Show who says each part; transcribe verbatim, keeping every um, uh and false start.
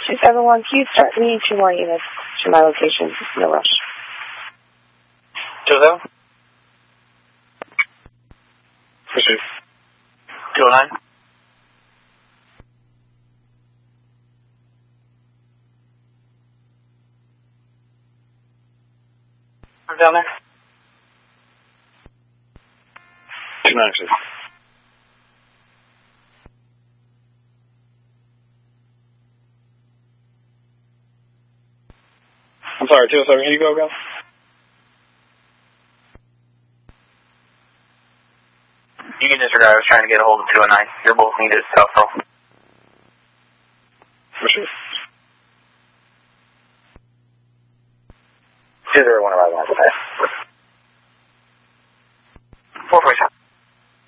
Speaker 1: two seven one, can you start me two more units to my location? No rush.
Speaker 2: two seven? Pursuit. two oh nine? I'm down there. two nine six. I'm sorry, two oh seven, here you go, guys. You can disregard, I was trying to get a hold of two oh nine. You're both needed, South Roll. For sure. two zero one arrival on the pass. four forty-seven.